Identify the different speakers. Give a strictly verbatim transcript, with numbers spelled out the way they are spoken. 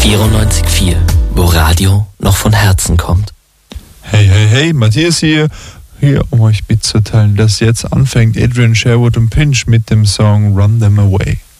Speaker 1: vierundneunzig Komma vier, wo Radio noch von Herzen kommt.
Speaker 2: Hey, hey, hey, Matthias hier, hier um euch mitzuteilen, dass jetzt anfängt Adrian Sherwood und Pinch mit dem Song Run Them Away.